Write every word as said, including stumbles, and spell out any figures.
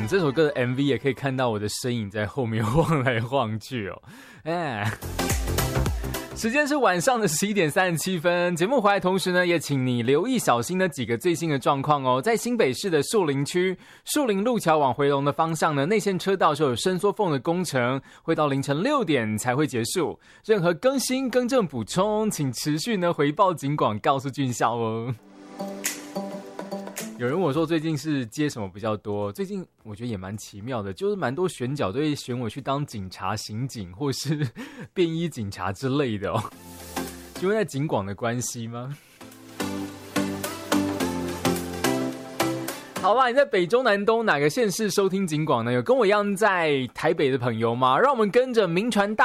这首歌的 M V 也可以看到我的身影在后面晃来晃去哦。哎，时间是晚上的十一点三十七分。节目回来同时呢，也请你留意小心的几个最新的状况哦。在新北市的树林区，树林路桥往回龙的方向呢，内线车道是有伸缩缝的工程，会到凌晨六点才会结束。任何更新、更正、补充，请持续呢回报警广，告诉军校哦。有人问我说最近是接什么比较多？最近我觉得也蛮奇妙的，就是蛮多选角都会选我去当警察、刑警或是便衣警察之类的哦。是因为在警广的关系吗？好吧，你在北中南东哪个县市收听警广呢？有跟我一样在台北的朋友吗？让我们跟着民传大